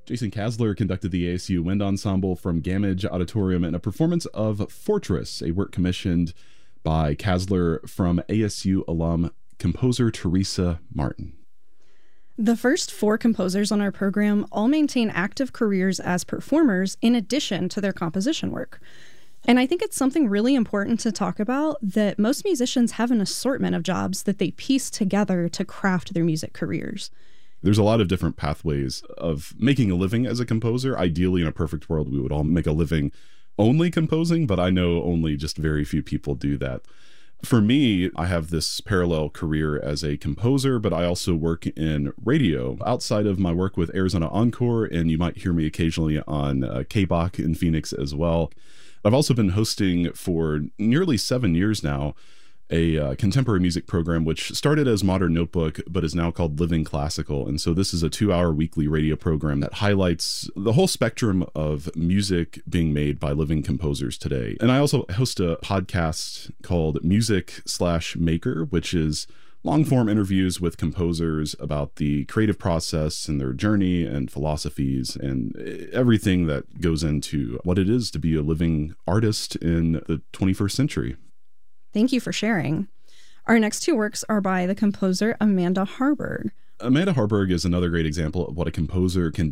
Jason Kasler conducted the ASU Wind Ensemble from Gamage Auditorium in a performance of Fortress, a work commissioned by Kasler from ASU alum composer Teresa Martin. The first 4 composers on our program all maintain active careers as performers in addition to their composition work. And I think it's something really important to talk about, that most musicians have an assortment of jobs that they piece together to craft their music careers. There's a lot of different pathways of making a living as a composer. Ideally, in a perfect world, we would all make a living only composing, but I know only just very few people do that. For me, I have this parallel career as a composer, but I also work in radio outside of my work with Arizona Encore, and you might hear me occasionally on KBOK in Phoenix as well. I've also been hosting for nearly 7 years now a contemporary music program, which started as Modern Notebook, but is now called Living Classical. And so this is a 2-hour weekly radio program that highlights the whole spectrum of music being made by living composers today. And I also host a podcast called Music/Maker, which is long-form interviews with composers about the creative process and their journey and philosophies and everything that goes into what it is to be a living artist in the 21st century. Thank you for sharing. Our next 2 works are by the composer Amanda Harburg. Amanda Harburg is another great example of what a composer can